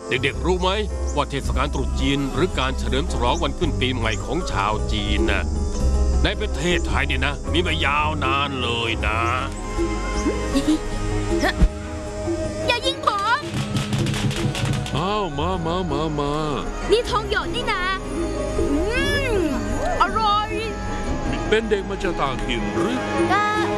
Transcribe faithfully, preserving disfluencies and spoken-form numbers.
เด็กๆรู้ไหมว่าเทศกาลตรุษจีนหรือการเฉลิมฉลองวันขึ้นปีใหม่ของชาวจีนน่ะในประเทศไทยเนี่ยนะมีมายาวนานเลยนะอย่ายิงผมอ้าวมามามามานี่ทองหยอดนี่นะอืมอร่อยเป็นเด็กมาจากต่างถิ่นหรือก็